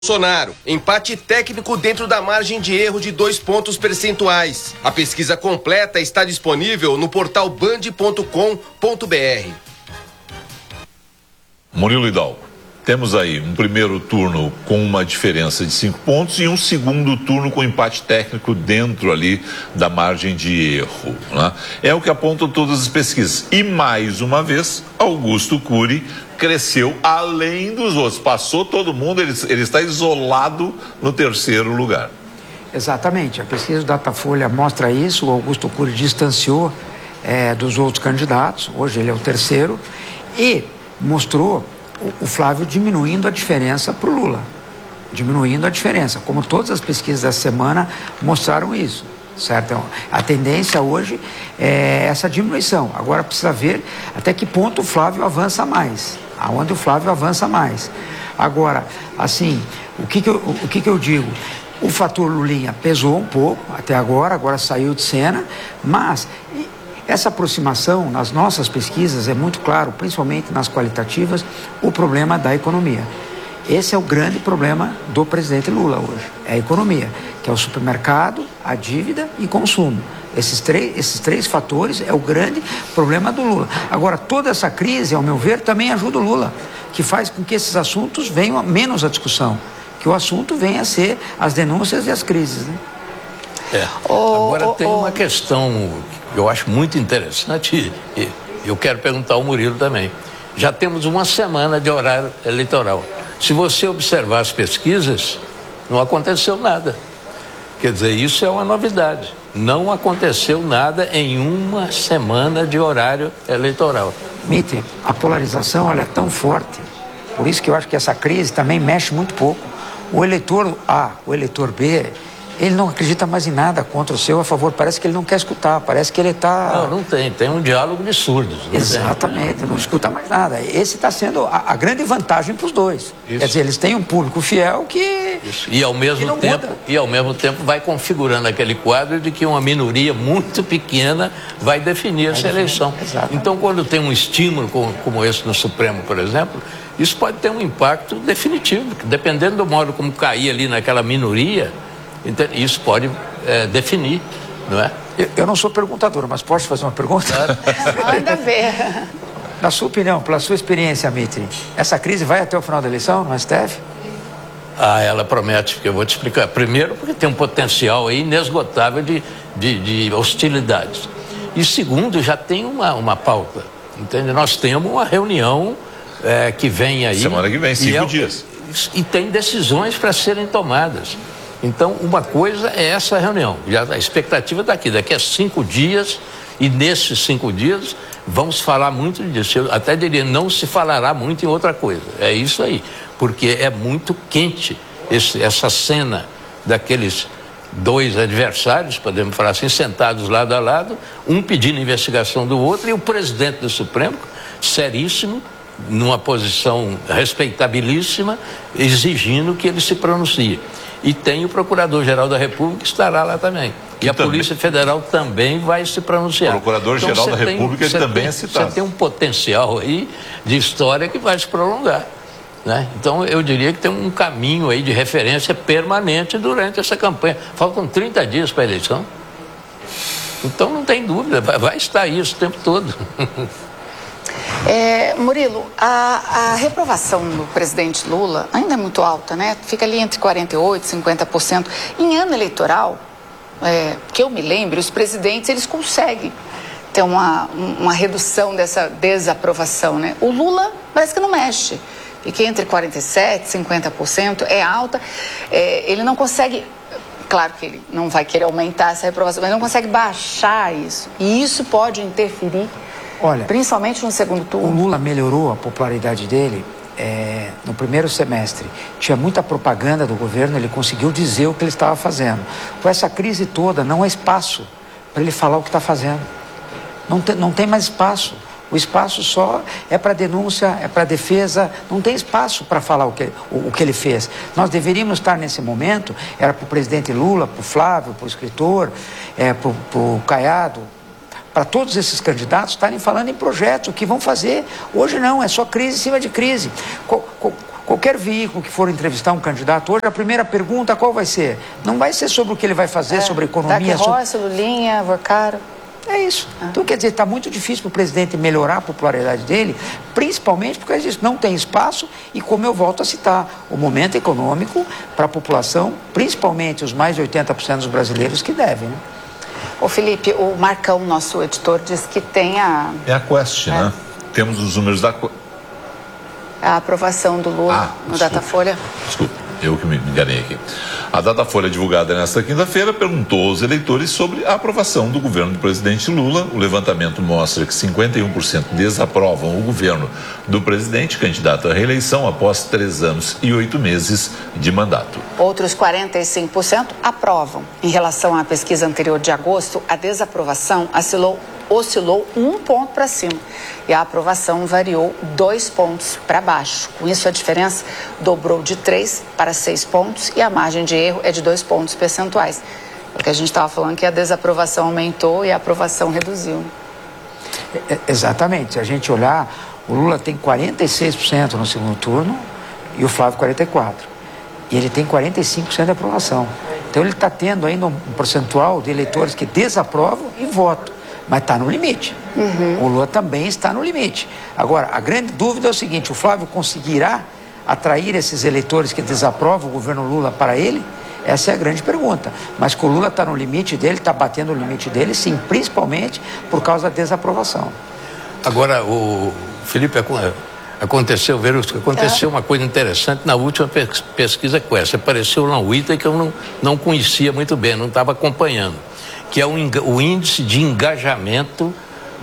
Bolsonaro. Empate técnico dentro da margem de erro de 2 pontos percentuais. A pesquisa completa está disponível no portal band.com.br. Murilo Hidalgo, temos aí um primeiro turno com uma diferença de 5 pontos e um segundo turno com empate técnico dentro ali da margem de erro, né? É o que apontam todas as pesquisas. E mais uma vez, Augusto Cury cresceu além dos outros, passou todo mundo, ele está isolado no terceiro lugar. Exatamente, a pesquisa do Datafolha mostra isso. O Augusto Cury distanciou dos outros candidatos, hoje ele é o terceiro, e mostrou o Flávio diminuindo a diferença para o Lula, diminuindo a diferença, como todas as pesquisas da semana mostraram isso, certo? A tendência hoje é essa diminuição. Agora precisa ver até que ponto o Flávio avança mais, aonde o Flávio avança mais. Agora, assim, o que eu digo? O fator Lulinha pesou um pouco até agora saiu de cena, mas essa aproximação nas nossas pesquisas é muito claro, principalmente nas qualitativas, o problema da economia. Esse é o grande problema do presidente Lula hoje, é a economia, que é o supermercado, a dívida e consumo. Esses três fatores é o grande problema do Lula. Agora, toda essa crise, ao meu ver, também ajuda o Lula, que faz com que esses assuntos venham menos à discussão, que o assunto venha a ser as denúncias e as crises, né? Agora tem uma questão que eu acho muito interessante e eu quero perguntar ao Murilo também. Já temos uma semana de horário eleitoral. Se você observar as pesquisas, não aconteceu nada. Quer dizer, isso é uma novidade. Não aconteceu nada em uma semana de horário eleitoral. Mitre, a polarização ela é tão forte, por isso que eu acho que essa crise também mexe muito pouco. O eleitor A, o eleitor B, ele não acredita mais em nada contra o seu, a favor. Parece que ele não quer escutar, parece que ele está... Não tem um diálogo de surdos. Exatamente, não escuta mais nada. Esse está sendo a grande vantagem para os dois. Isso. Quer dizer, eles têm um público fiel que... Isso. E ao mesmo tempo vai configurando aquele quadro de que uma minoria muito pequena vai definir essa eleição. Exatamente. Então, quando tem um estímulo como esse no Supremo, por exemplo, isso pode ter um impacto definitivo, dependendo do modo como cair ali naquela minoria. Então, isso pode definir, não é? Eu não sou perguntador, mas posso fazer uma pergunta? Manda ver. Na sua opinião, pela sua experiência, Mitre, essa crise vai até o final da eleição no STF? Ela promete, porque eu vou te explicar. Primeiro, porque tem um potencial aí inesgotável de hostilidades. E segundo, já tem uma pauta, entende? Nós temos uma reunião que vem aí. Semana que vem, 5 dias. E tem decisões para serem tomadas. Então, uma coisa é essa reunião. Já a expectativa está aqui, daqui a 5 dias, e nesses 5 dias vamos falar muito disso. Eu até diria, não se falará muito em outra coisa. É isso aí, porque é muito quente essa cena daqueles dois adversários, podemos falar assim, sentados lado a lado, um pedindo investigação do outro, e o presidente do Supremo, seríssimo, numa posição respeitabilíssima, exigindo que ele se pronuncie. E tem o Procurador-Geral da República que estará lá também. E a Polícia Federal também vai se pronunciar. O Procurador-Geral da República também é citado. Você tem um potencial aí de história que vai se prolongar, né? Então, eu diria que tem um caminho aí de referência permanente durante essa campanha. Faltam 30 dias para a eleição. Então, não tem dúvida, vai estar isso o tempo todo. Murilo, a reprovação do presidente Lula ainda é muito alta, né? Fica ali entre 48% e 50%. Em ano eleitoral, que eu me lembro, os presidentes eles conseguem ter uma redução dessa desaprovação, né? O Lula parece que não mexe. Fica entre 47% e 50%, é alta. Ele não consegue... Claro que ele não vai querer aumentar essa reprovação, mas não consegue baixar isso. E isso pode interferir... Olha, principalmente no segundo turno. O Lula melhorou a popularidade dele no primeiro semestre. Tinha muita propaganda do governo, ele conseguiu dizer o que ele estava fazendo. Com essa crise toda, não há espaço para ele falar o que está fazendo. Não tem mais espaço. O espaço só é para denúncia, é para defesa, não tem espaço para falar o que ele fez. Nós deveríamos estar nesse momento, era para o presidente Lula, para o Flávio, para o escritor, para o Caiado, para todos esses candidatos estarem falando em projetos, o que vão fazer. Hoje não, é só crise em cima de crise. Qualquer veículo que for entrevistar um candidato hoje, a primeira pergunta qual vai ser? Não vai ser sobre o que ele vai fazer, sobre economia. Rossi, Lulinha, Vorcaro. É isso. Então, quer dizer, está muito difícil para o presidente melhorar a popularidade dele, principalmente porque disso não tem espaço e, como eu volto a citar, o momento econômico para a população, principalmente os mais de 80% dos brasileiros que devem, né? Ô Felipe, o Marcão, nosso editor, diz que tem a... É a Quest, né? Temos os números da... A aprovação do Lula no Datafolha. Desculpa, eu que me enganei aqui. A Datafolha divulgada nesta quinta-feira perguntou aos eleitores sobre a aprovação do governo do presidente Lula. O levantamento mostra que 51% desaprovam o governo do presidente, candidato à reeleição após 3 anos e 8 meses de mandato. Outros 45% aprovam. Em relação à pesquisa anterior de agosto, a desaprovação oscilou 1 ponto para cima e a aprovação variou 2 pontos para baixo. Com isso, a diferença dobrou de 3 para 6 pontos e a margem de erro é de 2 pontos percentuais. Porque a gente estava falando que a desaprovação aumentou e a aprovação reduziu. Exatamente. Se a gente olhar, o Lula tem 46% no segundo turno e o Flávio 44%. E ele tem 45% de aprovação. Então ele está tendo ainda um percentual de eleitores que desaprovam e votam. Mas está no limite. O Lula também está no limite. Agora, a grande dúvida é o seguinte: o Flávio conseguirá atrair esses eleitores que desaprovam o governo Lula para ele? Essa é a grande pergunta. Mas que o Lula está no limite dele, está batendo o limite dele, sim, principalmente por causa da desaprovação. Agora, o Felipe, aconteceu uma coisa interessante na última pesquisa Quest. Apareceu lá um item que eu não conhecia muito bem, não estava acompanhando, que é o índice de engajamento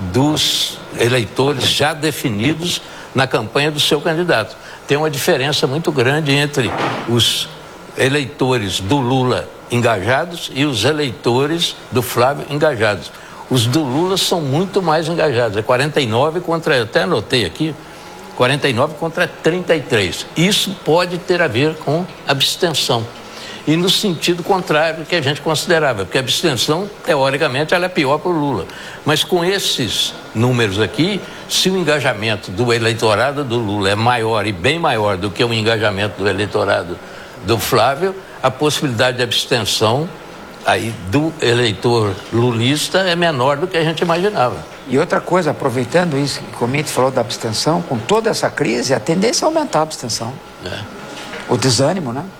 dos eleitores já definidos na campanha do seu candidato. Tem uma diferença muito grande entre os eleitores do Lula engajados e os eleitores do Flávio engajados. Os do Lula são muito mais engajados, é 49 contra, até anotei aqui, 49 contra 33. Isso pode ter a ver com abstenção. E no sentido contrário do que a gente considerava, porque a abstenção, teoricamente, ela é pior para o Lula. Mas com esses números aqui, se o engajamento do eleitorado do Lula é maior e bem maior do que o engajamento do eleitorado do Flávio, a possibilidade de abstenção aí do eleitor lulista é menor do que a gente imaginava. E outra coisa, aproveitando isso que o Comite falou da abstenção, com toda essa crise, a tendência é aumentar a abstenção. O desânimo, né?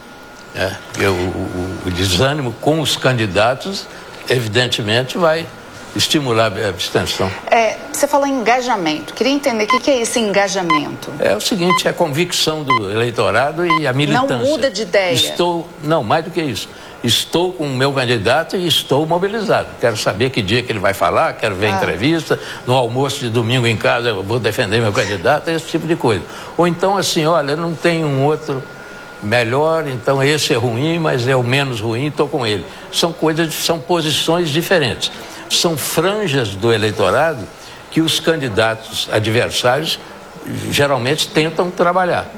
O desânimo com os candidatos, evidentemente, vai estimular a abstenção. Você falou em engajamento. Queria entender o que é esse engajamento. É o seguinte, é a convicção do eleitorado e a militância. Não muda de ideia. Não, mais do que isso. Estou com o meu candidato e estou mobilizado. Quero saber que dia que ele vai falar, quero ver a entrevista, no almoço de domingo em casa eu vou defender meu candidato, esse tipo de coisa. Ou então assim, olha, não tem um outro melhor, então esse é ruim, mas é o menos ruim, estou com ele. São posições diferentes. São franjas do eleitorado que os candidatos adversários geralmente tentam trabalhar.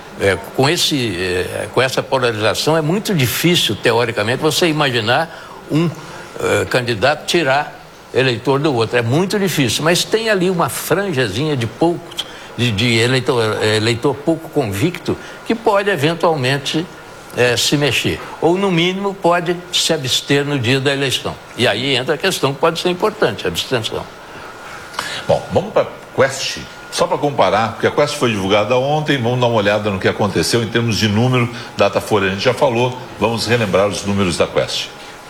Com essa polarização é muito difícil, teoricamente, você imaginar um candidato tirar eleitor do outro. É muito difícil, mas tem ali uma franjazinha de poucos, de eleitor pouco convicto, que pode eventualmente se mexer. Ou, no mínimo, pode se abster no dia da eleição. E aí entra a questão que pode ser importante, a abstenção. Bom, vamos para a Quest. Só para comparar, porque a Quest foi divulgada ontem, vamos dar uma olhada no que aconteceu em termos de número. Datafolha a gente já falou, vamos relembrar os números da Quest.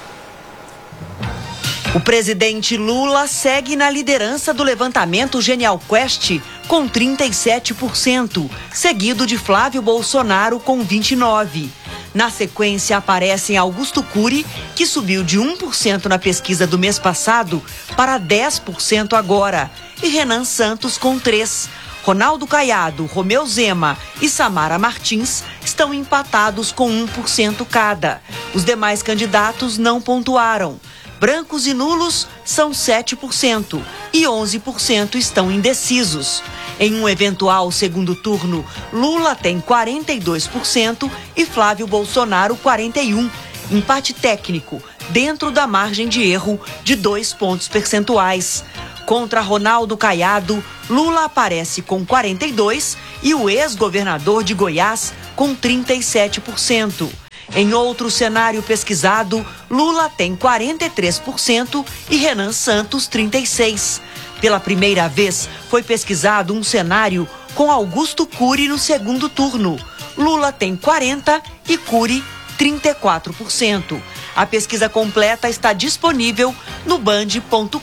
O presidente Lula segue na liderança do levantamento Genial Quest com 37%, seguido de Flávio Bolsonaro com 29%. Na sequência aparecem Augusto Cury, que subiu de 1% na pesquisa do mês passado para 10% agora, e Renan Santos com 3%. Ronaldo Caiado, Romeu Zema e Samara Martins estão empatados com 1% cada. Os demais candidatos não pontuaram. Brancos e nulos são 7% e 11% estão indecisos. Em um eventual segundo turno, Lula tem 42% e Flávio Bolsonaro 41%. Empate técnico, dentro da margem de erro de 2 pontos percentuais. Contra Ronaldo Caiado, Lula aparece com 42% e o ex-governador de Goiás com 37%. Em outro cenário pesquisado, Lula tem 43% e Renan Santos 36%. Pela primeira vez, foi pesquisado um cenário com Augusto Cury no segundo turno. Lula tem 40% e Cury 34%. A pesquisa completa está disponível no band.com.br.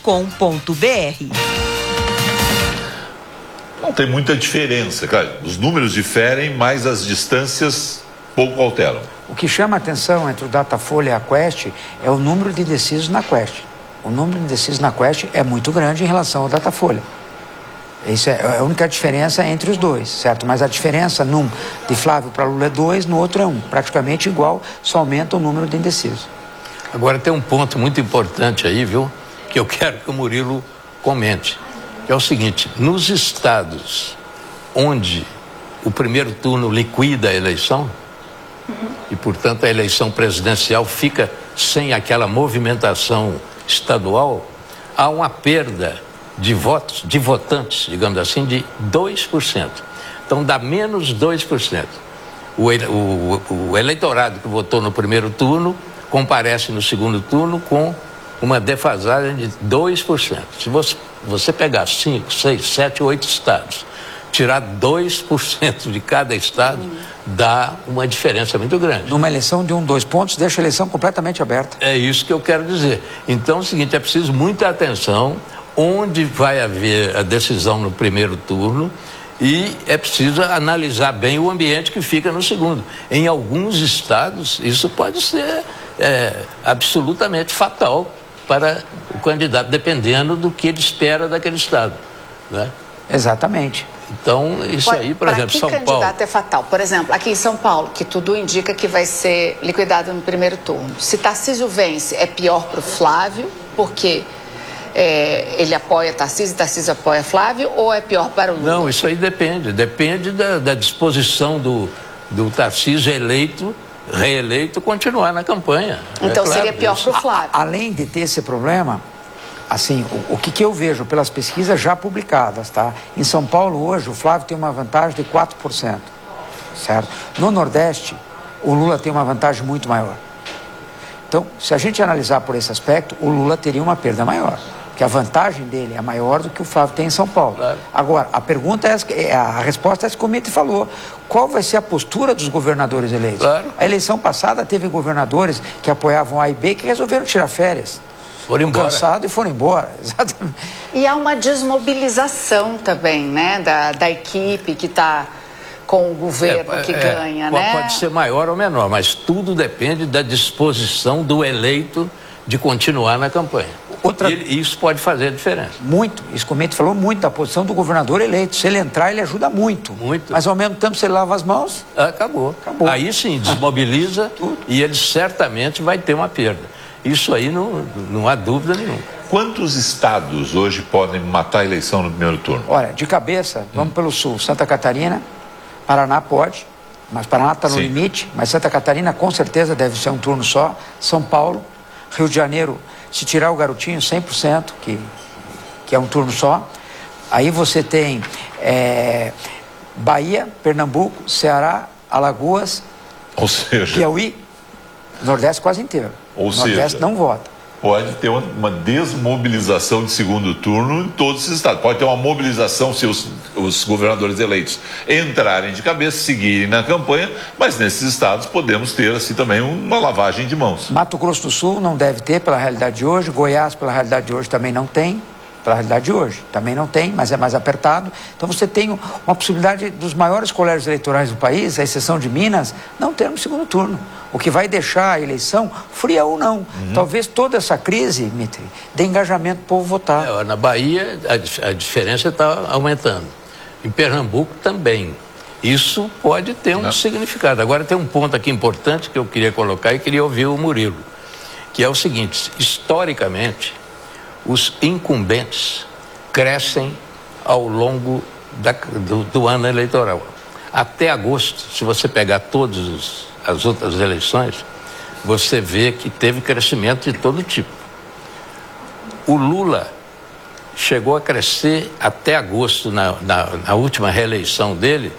Não tem muita diferença, claro. Os números diferem, mas as distâncias pouco alteram. O que chama a atenção entre o Datafolha e a Quest é o número de indecisos na Quest. O número de indecisos na Quest é muito grande em relação ao Datafolha. Isso é a única diferença entre os dois, certo? Mas a diferença num de Flávio para Lula é 2, no outro é 1. Praticamente igual, só aumenta o número de indecisos. Agora tem um ponto muito importante aí, viu? Que eu quero que o Murilo comente. Que é o seguinte, nos estados onde o primeiro turno liquida a eleição, e portanto a eleição presidencial fica sem aquela movimentação estadual, há uma perda de votos, de votantes, digamos assim, de 2%. Então dá menos 2%. O eleitorado que votou no primeiro turno comparece no segundo turno com uma defasagem de 2%. Se você pegar 5, 6, 7, 8 estados, tirar 2% de cada estado, dá uma diferença muito grande. Numa eleição de 2 pontos, deixa a eleição completamente aberta. É isso que eu quero dizer. Então é o seguinte, é preciso muita atenção onde vai haver a decisão no primeiro turno e é preciso analisar bem o ambiente que fica no segundo. Em alguns estados, isso pode ser absolutamente fatal para o candidato, dependendo do que ele espera daquele estado, né? Exatamente. Então, isso aí, por exemplo, São Paulo... Para que candidato é fatal? Por exemplo, aqui em São Paulo, que tudo indica que vai ser liquidado no primeiro turno. Se Tarcísio vence, é pior para o Flávio, porque ele apoia Tarcísio e Tarcísio apoia Flávio, ou é pior para o Lula? Não, isso aí depende. Depende da disposição do Tarcísio reeleito, continuar na campanha. Então claro, seria pior para o Flávio. Além de ter esse problema... Assim, o que eu vejo pelas pesquisas já publicadas, tá? Em São Paulo hoje o Flávio tem uma vantagem de 4%, certo? No Nordeste, o Lula tem uma vantagem muito maior. Então, se a gente analisar por esse aspecto, o Lula teria uma perda maior, porque a vantagem dele é maior do que o Flávio tem em São Paulo. Claro. Agora, a pergunta a resposta é essa que o Mitre falou. Qual vai ser a postura dos governadores eleitos? Claro. A eleição passada teve governadores que apoiavam A e B que resolveram tirar férias. Foram embora. Cansados e foram embora, exatamente. E há uma desmobilização também, né, da equipe que está com o governo que ganha, né? Pode ser maior ou menor, mas tudo depende da disposição do eleito de continuar na campanha. E isso pode fazer a diferença. Muito, isso que o Mitre falou muito da posição do governador eleito. Se ele entrar, ele ajuda muito. Muito. Mas ao mesmo tempo, se ele lava as mãos... Acabou. Aí sim, desmobiliza e ele certamente vai ter uma perda. Isso aí não há dúvida nenhuma. Quantos estados hoje podem matar a eleição no primeiro turno? Olha, de cabeça, vamos pelo sul. Santa Catarina, Paraná pode, mas Paraná está no limite, mas Santa Catarina com certeza deve ser um turno só. São Paulo, Rio de Janeiro, se tirar o garotinho, 100%, que é um turno só. Aí você tem Bahia, Pernambuco, Ceará, Alagoas, ou seja, Piauí, Nordeste quase inteiro. Ou Nordeste seja, não vota. Pode ter uma desmobilização de segundo turno em todos esses estados. Pode ter uma mobilização se os governadores eleitos entrarem de cabeça, seguirem na campanha, mas nesses estados podemos ter assim também uma lavagem de mãos. Mato Grosso do Sul não deve ter pela realidade de hoje, Goiás pela realidade de hoje também não tem. Pela realidade de hoje, também não tem, mas é mais apertado. Então você tem uma possibilidade dos maiores colégios eleitorais do país, à exceção de Minas, não ter um segundo turno. O que vai deixar a eleição fria ou não. Talvez toda essa crise, Mitre, dê engajamento do povo votar. Na Bahia a diferença está aumentando. Em Pernambuco também. Isso pode ter um significado. Agora tem um ponto aqui importante que eu queria colocar e queria ouvir o Murilo, que é o seguinte: historicamente, os incumbentes crescem ao longo do ano eleitoral. Até agosto, se você pegar todas as outras eleições, você vê que teve crescimento de todo tipo. O Lula chegou a crescer até agosto, na última reeleição dele,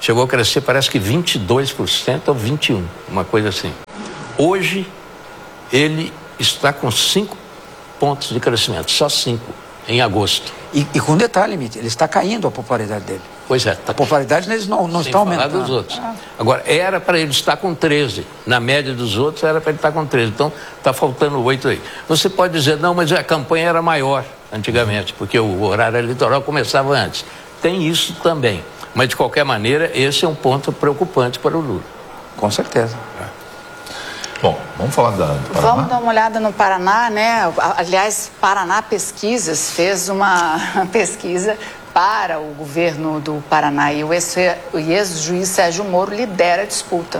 chegou a crescer, parece que 22% ou 21%, uma coisa assim. Hoje, ele está com 5 pontos de crescimento, só 5, em agosto. E com detalhe, Mitch, ele está caindo a popularidade dele. Pois é. A popularidade deles não está aumentando. Dos outros. Agora, era para ele estar com 13. Na média dos outros, era para ele estar com 13. Então, está faltando 8 aí. Você pode dizer, não, mas a campanha era maior antigamente, porque o horário eleitoral começava antes. Tem isso também. Mas, de qualquer maneira, esse é um ponto preocupante para o Lula. Com certeza. Bom, vamos falar do Paraná? Vamos dar uma olhada no Paraná, né? Aliás, Paraná Pesquisas fez uma pesquisa para o governo do Paraná e o ex-juiz Sérgio Moro lidera a disputa.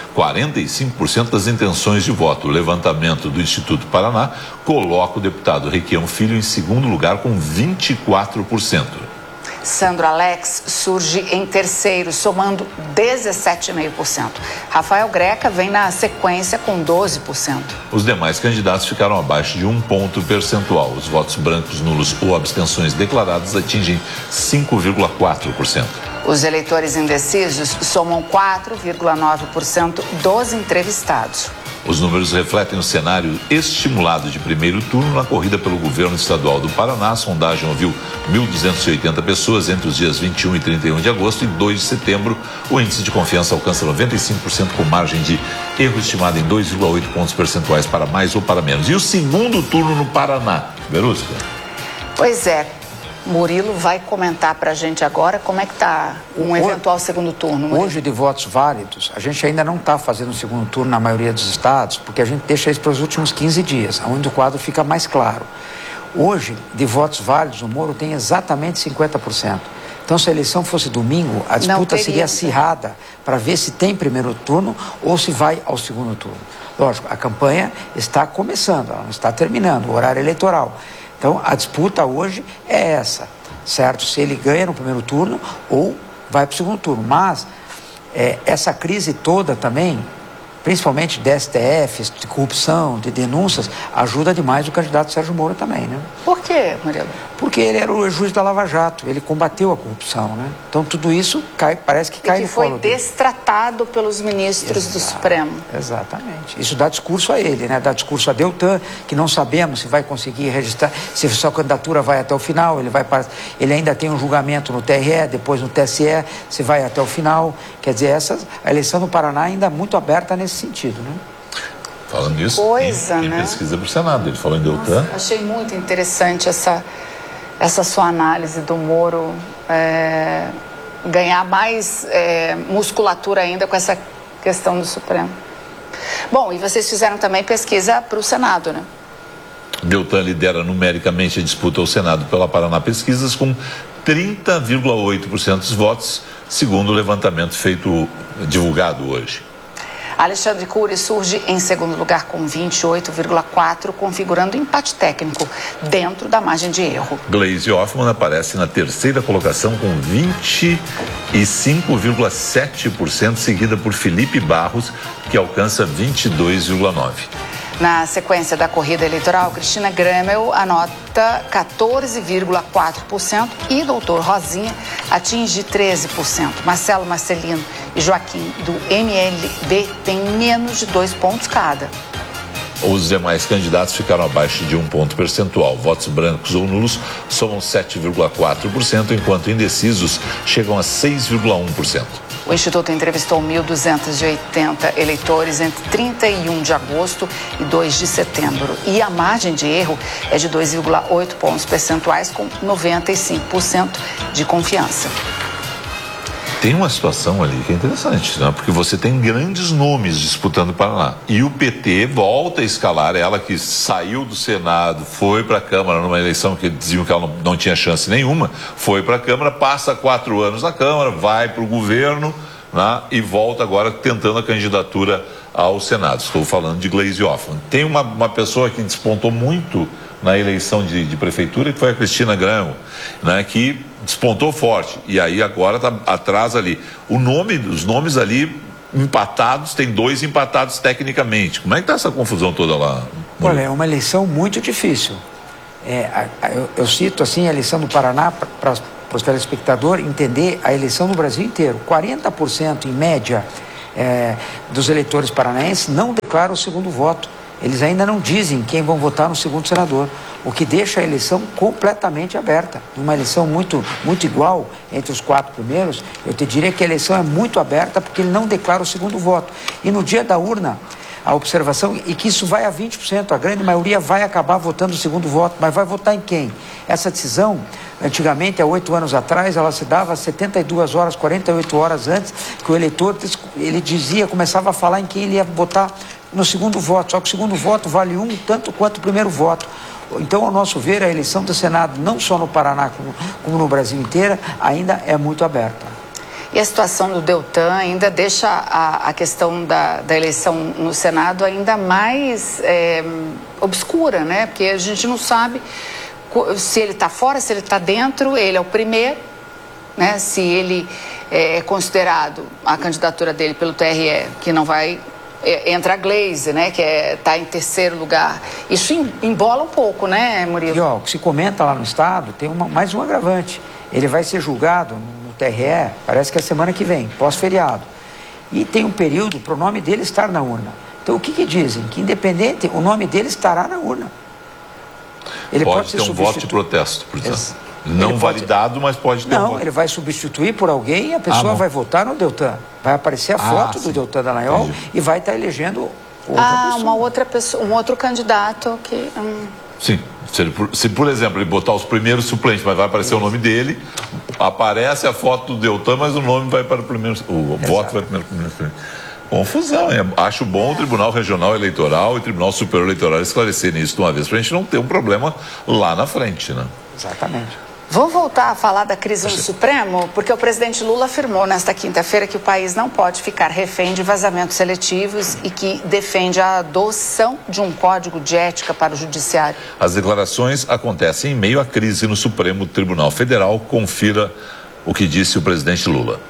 45% das intenções de voto. O levantamento do Instituto Paraná coloca o deputado Requião Filho em segundo lugar com 24%. Sandro Alex surge em terceiro, somando 17,5%. Rafael Greca vem na sequência com 12%. Os demais candidatos ficaram abaixo de 1 ponto percentual. Os votos brancos, nulos ou abstenções declaradas atingem 5,4%. Os eleitores indecisos somam 4,9% dos entrevistados. Os números refletem o cenário estimulado de primeiro turno na corrida pelo governo estadual do Paraná. A sondagem ouviu 1.280 pessoas entre os dias 21 e 31 de agosto e 2 de setembro. O índice de confiança alcança 95% com margem de erro estimada em 2,8 pontos percentuais para mais ou para menos. E o segundo turno no Paraná, Verusca? Pois é. Murilo vai comentar para a gente agora como é que está um eventual segundo turno. Murilo. Hoje, de votos válidos, a gente ainda não está fazendo o segundo turno na maioria dos estados, porque a gente deixa isso para os últimos 15 dias, onde o quadro fica mais claro. Hoje, de votos válidos, o Moro tem exatamente 50%. Então, se a eleição fosse domingo, a disputa seria acirrada para ver se tem primeiro turno ou se vai ao segundo turno. Lógico, a campanha está começando, ela não está terminando, o horário eleitoral. Então, a disputa hoje é essa, certo? Se ele ganha no primeiro turno ou vai para o segundo turno. Mas essa crise toda também, principalmente de STF, de corrupção, de denúncias, ajuda demais o candidato Sérgio Moro também, né? Por quê, Murilo? Porque ele era o juiz da Lava Jato, ele combateu a corrupção, né? Então tudo isso parece que cai no colo dele. Foi destratado pelos ministros do Supremo. Exatamente. Isso dá discurso a ele, né? Dá discurso a Deltan, que não sabemos se vai conseguir registrar, se sua candidatura vai até o final, ele ainda tem um julgamento no TRE, depois no TSE, se vai até o final. Quer dizer, a eleição no Paraná ainda é muito aberta nesse sentido, né? Falando nisso, tem pesquisa para o Senado, ele falou em Deltan. Nossa, achei muito interessante essa sua análise do Moro ganhar mais musculatura ainda com essa questão do Supremo. Bom, e vocês fizeram também pesquisa para o Senado, né? Deltan lidera numericamente a disputa ao Senado pela Paraná Pesquisas com 30,8% dos votos, segundo o levantamento divulgado hoje. Alexandre Cury surge em segundo lugar com 28,4%, configurando empate técnico dentro da margem de erro. Gleisi Hoffmann aparece na terceira colocação com 25,7%, seguida por Felipe Barros, que alcança 22,9%. Na sequência da corrida eleitoral, Cristina Gramel anota 14,4% e doutor Rosinha atinge 13%. Marcelo Marcelino e Joaquim do MLB têm menos de 2 pontos cada. Os demais candidatos ficaram abaixo de 1 ponto percentual. Votos brancos ou nulos somam 7,4%, enquanto indecisos chegam a 6,1%. O Instituto entrevistou 1.280 eleitores entre 31 de agosto e 2 de setembro. E a margem de erro é de 2,8 pontos percentuais, com 95% de confiança. Tem uma situação ali que é interessante, né? Porque você tem grandes nomes disputando o Paraná. E o PT volta a escalar, ela que saiu do Senado, foi para a Câmara numa eleição que diziam que ela não tinha chance nenhuma, foi para a Câmara, passa 4 anos na Câmara, vai para o governo, né? E volta agora tentando a candidatura ao Senado. Estou falando de Gleisi Hoffmann. Tem uma pessoa que despontou muito na eleição de prefeitura, que foi a Cristina Gramel, né? Que despontou forte, e aí agora está atrás ali. Os nomes ali empatados, tem 2 empatados tecnicamente. Como é que está essa confusão toda lá? Olha, é uma eleição muito difícil. Eu cito assim a eleição do Paraná para o telespectador entender a eleição no Brasil inteiro. 40% em média dos eleitores paranaenses não declaram o segundo voto. Eles ainda não dizem quem vão votar no segundo senador, o que deixa a eleição completamente aberta. Uma eleição muito igual entre os 4 primeiros, eu te diria que a eleição é muito aberta porque ele não declara o segundo voto. E no dia da urna, a observação é que isso vai a 20%, a grande maioria vai acabar votando o segundo voto, mas vai votar em quem? Essa decisão, antigamente, há 8 anos atrás, ela se dava 72 horas, 48 horas antes, que o eleitor, ele começava a falar em quem ele ia votar no segundo voto, só que o segundo voto vale tanto quanto o primeiro voto. Então, ao nosso ver, a eleição do Senado, não só no Paraná, como no Brasil inteiro, ainda é muito aberta. E a situação do Deltan ainda deixa a questão da eleição no Senado ainda mais obscura, né? Porque a gente não sabe se ele está fora, se ele está dentro, ele é o primeiro, né? Se ele é considerado, a candidatura dele pelo TRE, que não vai... entra a Glaze, né, que está em terceiro lugar. Isso embola um pouco, né, Murilo? E, o que se comenta lá no estado tem mais um agravante. Ele vai ser julgado no TRE, parece que é a semana que vem, pós-feriado. E tem um período para o nome dele estar na urna. Então, o que dizem? Que independente, o nome dele estará na urna. Ele pode ter um voto de protesto, por exemplo. Não validado, mas pode ter um voto. Não, ele vai substituir por alguém e a pessoa vai votar no Deltan. Vai aparecer a foto do Deltan Dallagnol e vai estar elegendo outra pessoa. Um outro candidato que... Sim, se por exemplo ele botar os primeiros suplentes, mas vai aparecer o nome dele, aparece a foto do Deltan, mas o nome vai para o primeiro, voto vai para o primeiro suplente. Confusão, acho bom o Tribunal Regional Eleitoral e o Tribunal Superior Eleitoral esclarecerem isso de uma vez, para a gente não ter um problema lá na frente, né? Exatamente. Vamos voltar a falar da crise no Supremo, porque o presidente Lula afirmou nesta quinta-feira que o país não pode ficar refém de vazamentos seletivos e que defende a adoção de um código de ética para o judiciário. As declarações acontecem em meio à crise no Supremo Tribunal Federal. Confira o que disse o presidente Lula.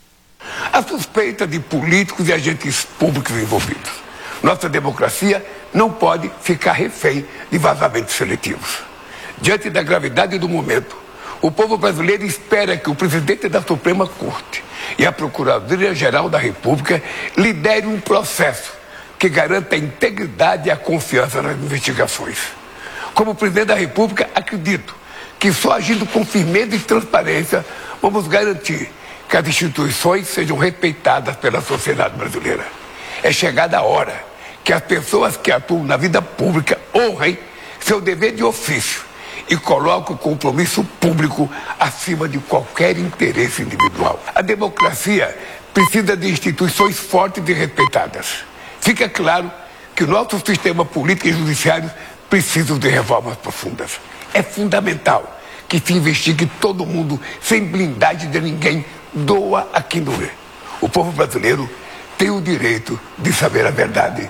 A suspeita de políticos e agentes públicos envolvidos. Nossa democracia não pode ficar refém de vazamentos seletivos. Diante da gravidade do momento, o povo brasileiro espera que o presidente da Suprema Corte e a Procuradoria-Geral da República liderem um processo que garanta a integridade e a confiança nas investigações. Como presidente da República, acredito que só agindo com firmeza e transparência vamos garantir que as instituições sejam respeitadas pela sociedade brasileira. É chegada a hora que as pessoas que atuam na vida pública honrem seu dever de ofício e coloquem o compromisso público acima de qualquer interesse individual. A democracia precisa de instituições fortes e respeitadas. Fica claro que o nosso sistema político e judiciário precisam de reformas profundas. É fundamental que se investigue todo mundo sem blindagem de ninguém, doa a quem doer. O povo brasileiro tem o direito de saber a verdade.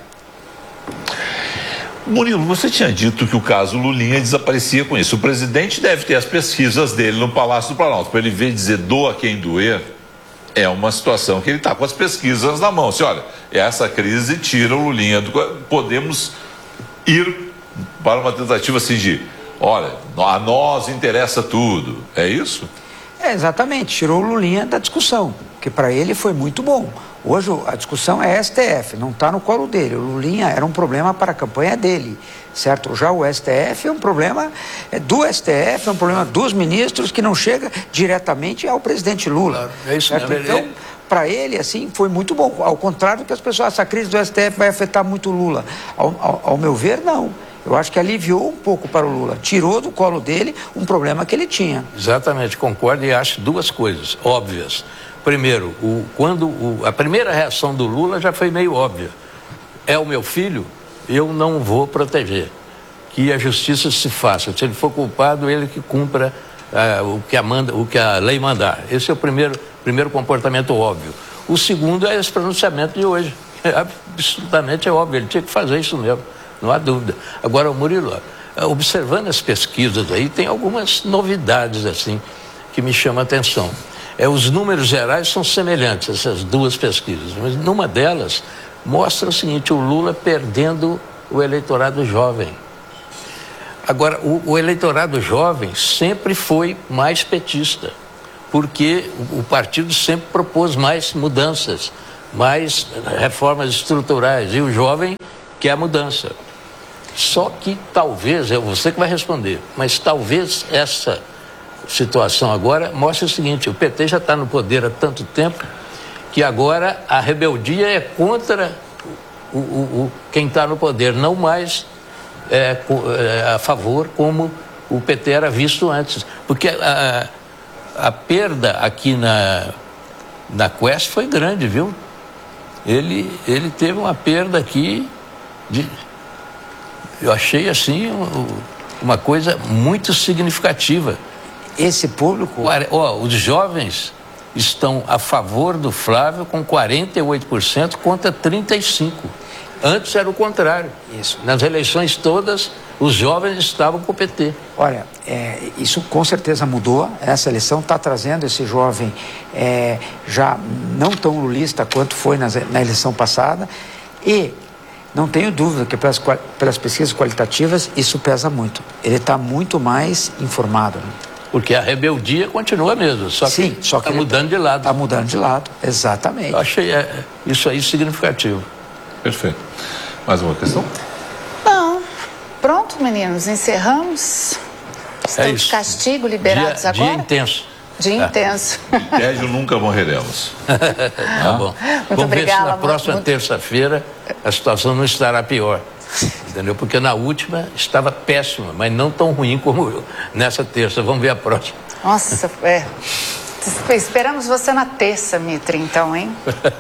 Murilo, você tinha dito que o caso Lulinha desaparecia com isso. O presidente deve ter as pesquisas dele no Palácio do Planalto. Para ele ver dizer doa quem doer, é uma situação que ele está com as pesquisas na mão. Olha, essa crise tira o Lulinha do... Podemos ir para uma tentativa assim de, olha, a nós interessa tudo. É isso? Exatamente, tirou o Lulinha da discussão, que para ele foi muito bom. Hoje a discussão é STF, não está no colo dele. O Lulinha era um problema para a campanha dele, certo? Já o STF é um problema do STF, é um problema dos ministros que não chega diretamente ao presidente Lula. Claro, é isso certo? mesmo. Então, para ele, assim, foi muito bom. Ao contrário do que as pessoas, essa crise do STF vai afetar muito o Lula. Ao meu ver, não. Eu acho que aliviou um pouco para o Lula. Tirou do colo dele um problema que ele tinha. Exatamente, concordo e acho duas coisas óbvias. Primeiro, a primeira reação do Lula já foi meio óbvia. É o meu filho, eu não vou proteger. Que a justiça se faça. Se ele for culpado, ele que cumpra o que a lei mandar. Esse é o primeiro comportamento óbvio. O segundo é esse pronunciamento de hoje. Absolutamente óbvio, ele tinha que fazer isso mesmo. Não há dúvida. Agora, Murilo, observando as pesquisas aí, tem algumas novidades assim que me chamam a atenção. Os números gerais são semelhantes, essas duas pesquisas, mas numa delas mostra o seguinte, o Lula perdendo o eleitorado jovem. Agora, o eleitorado jovem sempre foi mais petista, porque o partido sempre propôs mais mudanças, mais reformas estruturais, e o jovem quer a mudança. Só que talvez, é você que vai responder, mas talvez essa situação agora mostre o seguinte: o PT já está no poder há tanto tempo que agora a rebeldia é contra quem está no poder, não mais a favor como o PT era visto antes. Porque a perda aqui na Quest foi grande, viu? Ele teve uma perda aqui eu achei assim uma coisa muito significativa. Esse público... Os jovens estão a favor do Flávio com 48% contra 35%. Antes era o contrário. Isso. Nas eleições todas, os jovens estavam com o PT. Olha, isso com certeza mudou. Essa eleição está trazendo esse jovem já não tão lulista quanto foi na eleição passada. E não tenho dúvida que pelas pesquisas qualitativas isso pesa muito. Ele está muito mais informado. Né? Porque a rebeldia continua mesmo, só que está mudando de lado. Está mudando de lado, exatamente. Eu achei isso aí significativo. Perfeito. Mais uma questão? Bom, pronto, meninos, encerramos. Estão de castigo, liberados agora? Dia intenso. Dia intenso. Tédio nunca morreremos. Tá bom. Vamos ver se na próxima terça-feira a situação não estará pior. Entendeu? Porque na última estava péssima, mas não tão ruim como nessa terça. Vamos ver a próxima. Nossa, esperamos você na terça, Mitre, então, hein?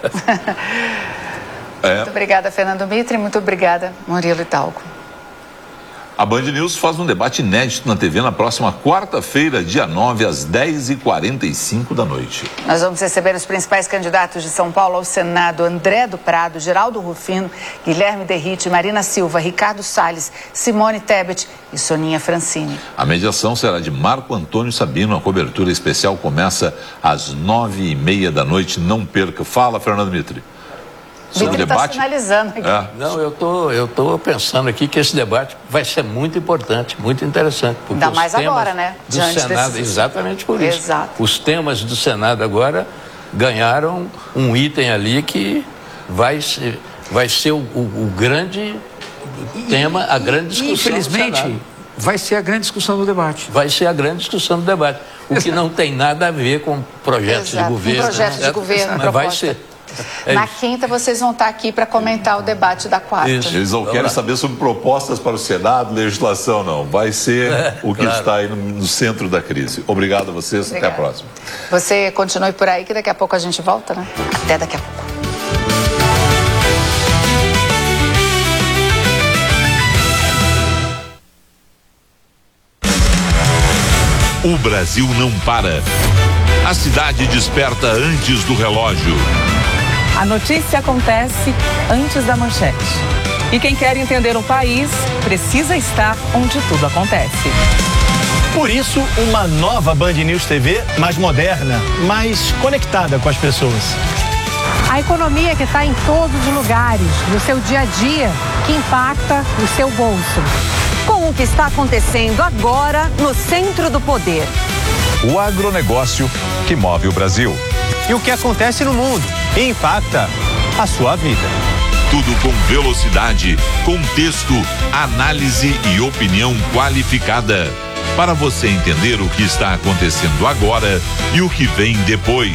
Muito obrigada, Fernando Mitre. Muito obrigada, Murilo Hidalgo. A Band News faz um debate inédito na TV na próxima quarta-feira, dia 9, às 10h45 da noite. Nós vamos receber os principais candidatos de São Paulo ao Senado: André do Prado, Geraldo Rufino, Guilherme Derrite, Marina Silva, Ricardo Salles, Simone Tebet e Soninha Francini. A mediação será de Marco Antônio Sabino. A cobertura especial começa às 9h30 da noite. Não perca. Fala, Fernando Mitre. Sobre o debate. Está sinalizando aqui. Não, eu tô pensando aqui que esse debate vai ser muito importante, muito interessante. Ainda mais agora, né? Do Senado, exatamente por isso. Exato. Os temas do Senado agora ganharam um item ali que vai ser o grande tema, a grande discussão. Infelizmente, vai ser a grande discussão do debate. Vai ser a grande discussão do debate. O que não tem nada a ver com projetos de governo. Projetos de governo, mas vai ser. Na quinta vocês vão estar aqui para comentar o debate da quarta. Isso. Eles não querem saber sobre propostas para o Senado, legislação, não. Vai ser o que está aí no centro da crise. Obrigado a vocês. Obrigada. Até a próxima. Você continue por aí que daqui a pouco a gente volta, né? Até daqui a pouco. O Brasil não para. A cidade desperta antes do relógio. A notícia acontece antes da manchete. E quem quer entender o país precisa estar onde tudo acontece. Por isso, uma nova Band News TV mais moderna, mais conectada com as pessoas. A economia que está em todos os lugares, no seu dia a dia, que impacta o seu bolso. Com o que está acontecendo agora no centro do poder. O agronegócio que move o Brasil. E o que acontece no mundo e impacta a sua vida. Tudo com velocidade, contexto, análise e opinião qualificada. Para você entender o que está acontecendo agora e o que vem depois.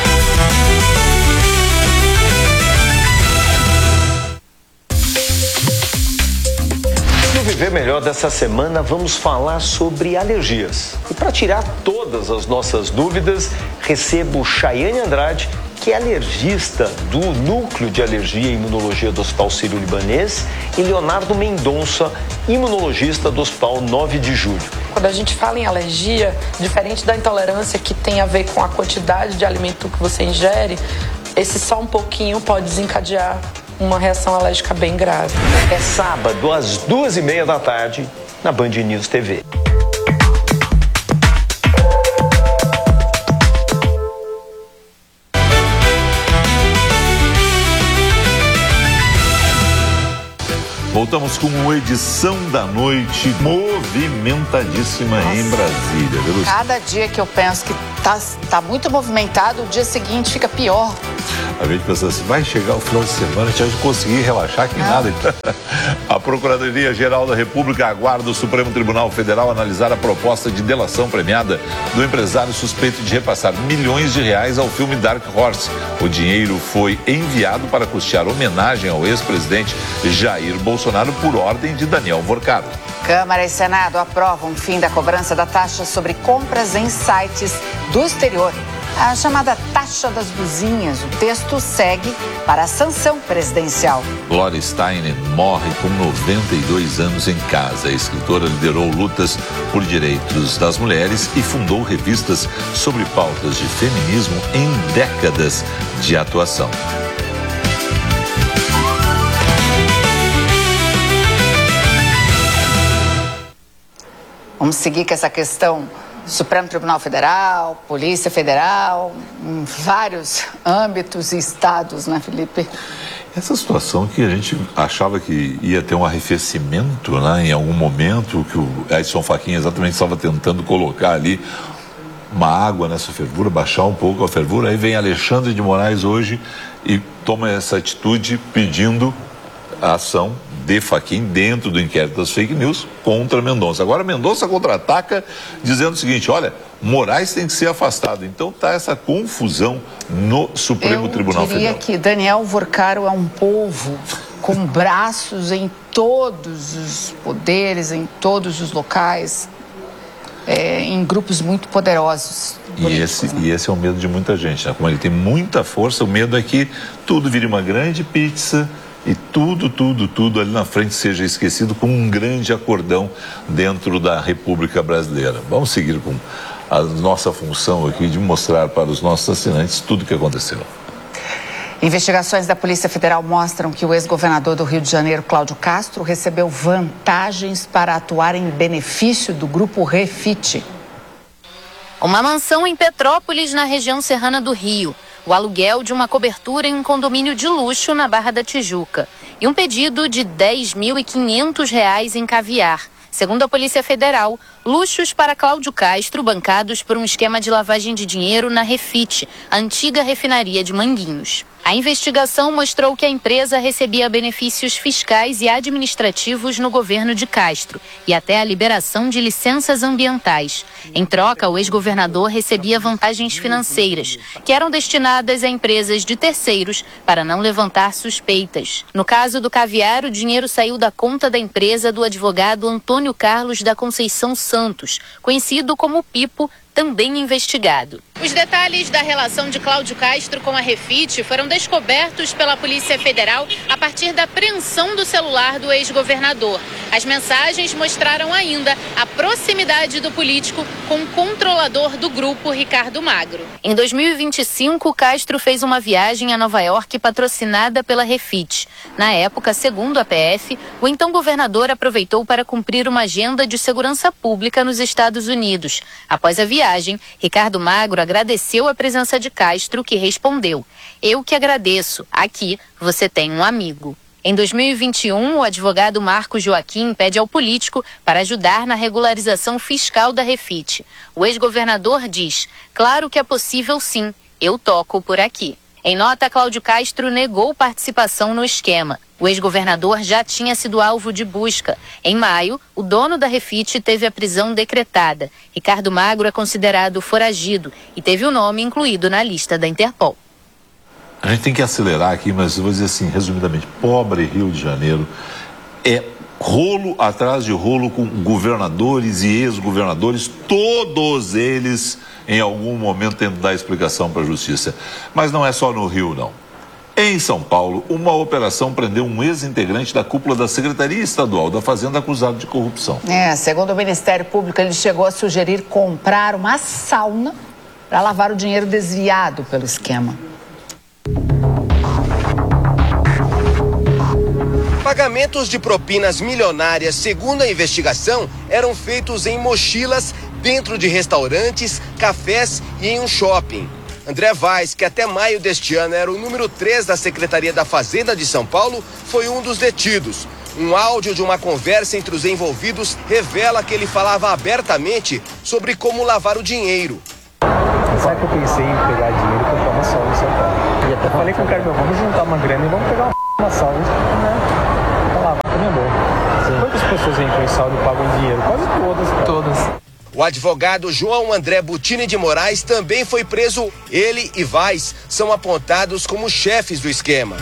No Viver Melhor dessa semana, vamos falar sobre alergias. E para tirar todas as nossas dúvidas, recebo Chayane Andrade, que é alergista do Núcleo de Alergia e Imunologia do Hospital Sírio-Libanês, e Leonardo Mendonça, imunologista do Hospital 9 de Julho. Quando a gente fala em alergia, diferente da intolerância que tem a ver com a quantidade de alimento que você ingere, esse só um pouquinho pode desencadear uma reação alérgica bem grave. É sábado, às 2h30 da tarde, na Band News TV. Voltamos com uma edição da noite movimentadíssima em Brasília. Viu? Cada dia que eu penso que tá muito movimentado, o dia seguinte fica pior. A gente pensa assim, vai chegar o final de semana, a gente vai conseguir relaxar que nada. A Procuradoria-Geral da República aguarda o Supremo Tribunal Federal analisar a proposta de delação premiada do empresário suspeito de repassar milhões de reais ao filme Dark Horse. O dinheiro foi enviado para custear homenagem ao ex-presidente Jair Bolsonaro por ordem de Daniel Vorcado. Câmara e Senado aprovam o fim da cobrança da taxa sobre compras em sites do exterior. A chamada taxa das luzinhas. O texto segue para a sanção presidencial. Gloria Steinem morre com 92 anos em casa. A escritora liderou lutas por direitos das mulheres e fundou revistas sobre pautas de feminismo em décadas de atuação. Vamos seguir com essa questão Supremo Tribunal Federal, Polícia Federal, em vários âmbitos e estados, né, Felipe? Essa situação que a gente achava que ia ter um arrefecimento, né, em algum momento, que o Edson Fachin exatamente estava tentando colocar ali uma água nessa fervura, baixar um pouco a fervura, aí vem Alexandre de Moraes hoje e toma essa atitude pedindo a ação de Fachin dentro do inquérito das fake news contra Mendonça. Agora Mendonça contra-ataca dizendo o seguinte, olha, Moraes tem que ser afastado. Então tá essa confusão no Supremo Tribunal Federal. Eu diria que Daniel Vorcaro é um povo com braços em todos os poderes, em todos os locais, em grupos muito poderosos. E esse é o medo de muita gente, né? Como ele tem muita força, o medo é que tudo vire uma grande pizza e tudo ali na frente seja esquecido com um grande acordão dentro da República Brasileira. Vamos seguir com a nossa função aqui de mostrar para os nossos assinantes tudo o que aconteceu. Investigações da Polícia Federal mostram que o ex-governador do Rio de Janeiro, Cláudio Castro, recebeu vantagens para atuar em benefício do grupo Refit. Uma mansão em Petrópolis, na região serrana do Rio. O aluguel de uma cobertura em um condomínio de luxo na Barra da Tijuca. E um pedido de R$10.500 em caviar. Segundo a Polícia Federal, luxos para Cláudio Castro bancados por um esquema de lavagem de dinheiro na Refit, a antiga refinaria de Manguinhos. A investigação mostrou que a empresa recebia benefícios fiscais e administrativos no governo de Castro e até a liberação de licenças ambientais. Em troca, o ex-governador recebia vantagens financeiras, que eram destinadas a empresas de terceiros para não levantar suspeitas. No caso do caviar, o dinheiro saiu da conta da empresa do advogado Antônio Carlos da Conceição Santos, conhecido como Pipo, também investigado. Os detalhes da relação de Cláudio Castro com a Refit foram descobertos pela Polícia Federal a partir da apreensão do celular do ex-governador. As mensagens mostraram ainda a proximidade do político com o controlador do grupo, Ricardo Magro. Em 2025, Castro fez uma viagem a Nova York patrocinada pela Refit. Na época, segundo a PF, o então governador aproveitou para cumprir uma agenda de segurança pública nos Estados Unidos. Após a viagem, Ricardo Magro agradeceu a presença de Castro, que respondeu: "Eu que agradeço. Aqui você tem um amigo." Em 2021, o advogado Marcos Joaquim pede ao político para ajudar na regularização fiscal da Refit. O ex-governador diz: "Claro que é possível sim, eu toco por aqui." Em nota, Cláudio Castro negou participação no esquema. O ex-governador já tinha sido alvo de busca. Em maio, o dono da Refit teve a prisão decretada. Ricardo Magro é considerado foragido e teve o nome incluído na lista da Interpol. A gente tem que acelerar aqui, mas eu vou dizer assim, resumidamente, pobre Rio de Janeiro é rolo atrás de rolo com governadores e ex-governadores, todos eles em algum momento tentam dar explicação para a justiça. Mas não é só no Rio, não. Em São Paulo, uma operação prendeu um ex-integrante da cúpula da Secretaria Estadual da Fazenda acusado de corrupção. Segundo o Ministério Público, ele chegou a sugerir comprar uma sauna para lavar o dinheiro desviado pelo esquema. Pagamentos de propinas milionárias, segundo a investigação, eram feitos em mochilas, dentro de restaurantes, cafés e em um shopping. André Vaz, que até maio deste ano era o número 3 da Secretaria da Fazenda de São Paulo, foi um dos detidos. Um áudio de uma conversa entre os envolvidos revela que ele falava abertamente sobre como lavar o dinheiro. Sabe que eu pensei em pegar dinheiro e comprar uma sala no São Paulo? E até falei com o cara, vamos juntar uma grana e vamos pegar uma sala, né? Tá lá, tá minha boa. Quantas pessoas entram em sala e pagam dinheiro? Quase todas, cara. Todas. O advogado João André Butini de Moraes também foi preso. Ele e Vaz são apontados como chefes do esquema.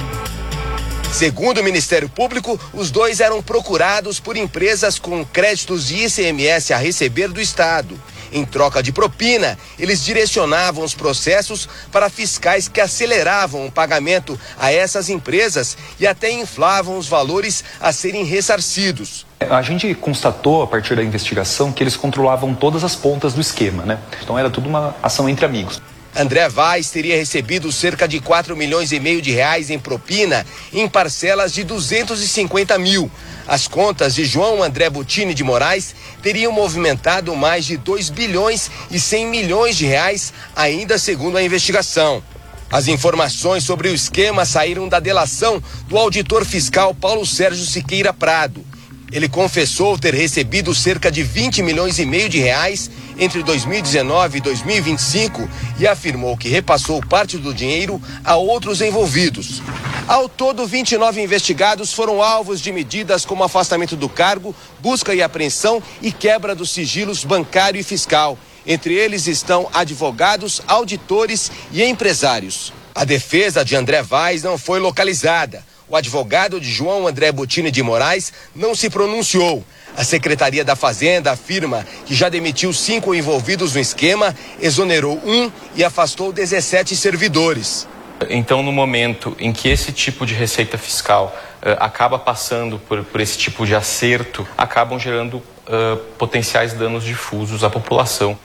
Segundo o Ministério Público, os dois eram procurados por empresas com créditos de ICMS a receber do Estado. Em troca de propina, eles direcionavam os processos para fiscais que aceleravam o pagamento a essas empresas e até inflavam os valores a serem ressarcidos. A gente constatou, a partir da investigação, que eles controlavam todas as pontas do esquema, né? Então era tudo uma ação entre amigos. André Vaz teria recebido cerca de 4,5 milhões de reais em propina em parcelas de 250 mil. As contas de João André Butini de Moraes teriam movimentado mais de 2 bilhões e 100 milhões de reais, ainda segundo a investigação. As informações sobre o esquema saíram da delação do auditor fiscal Paulo Sérgio Siqueira Prado. Ele confessou ter recebido cerca de 20 milhões e meio de reais entre 2019 e 2025 e afirmou que repassou parte do dinheiro a outros envolvidos. Ao todo, 29 investigados foram alvos de medidas como afastamento do cargo, busca e apreensão e quebra dos sigilos bancário e fiscal. Entre eles estão advogados, auditores e empresários. A defesa de André Vaz não foi localizada. O advogado de João André Butini de Moraes não se pronunciou. A Secretaria da Fazenda afirma que já demitiu 5 envolvidos no esquema, exonerou 1 e afastou 17 servidores. Então, no momento em que esse tipo de receita fiscal acaba passando por esse tipo de acerto, acabam gerando potenciais danos difusos à população.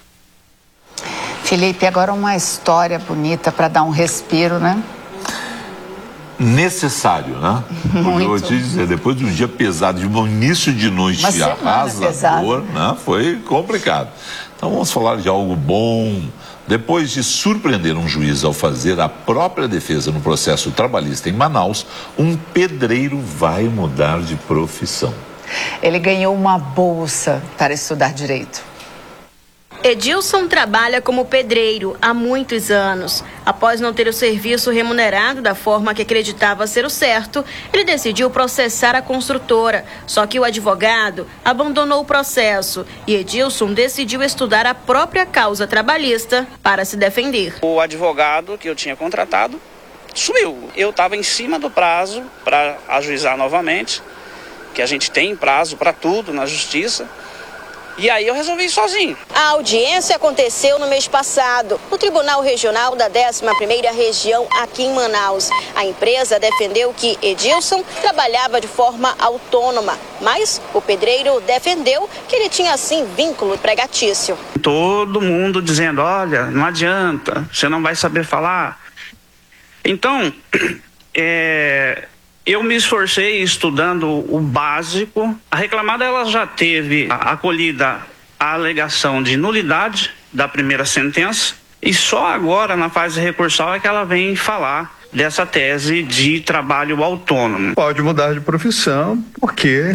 Felipe, agora uma história bonita para dar um respiro, né? Necessário, né? Muito. Eu vou te dizer, depois de um dia pesado, de um início de noite arrasador, né? Foi complicado. Então vamos falar de algo bom. Depois de surpreender um juiz ao fazer a própria defesa no processo trabalhista em Manaus, um pedreiro vai mudar de profissão. Ele ganhou uma bolsa para estudar direito. Edilson trabalha como pedreiro há muitos anos. Após não ter o serviço remunerado da forma que acreditava ser o certo, ele decidiu processar a construtora. Só que o advogado abandonou o processo e Edilson decidiu estudar a própria causa trabalhista para se defender. O advogado que eu tinha contratado sumiu. Eu estava em cima do prazo para ajuizar novamente, que a gente tem prazo para tudo na justiça. E aí eu resolvi ir sozinho. A audiência aconteceu no mês passado, no Tribunal Regional da 11ª Região, aqui em Manaus. A empresa defendeu que Edilson trabalhava de forma autônoma, mas o pedreiro defendeu que ele tinha, assim, vínculo empregatício. Todo mundo dizendo, olha, não adianta, você não vai saber falar. Então, eu me esforcei estudando o básico. A reclamada ela já teve acolhida a alegação de nulidade da primeira sentença e só agora, na fase recursal, é que ela vem falar dessa tese de trabalho autônomo. Pode mudar de profissão porque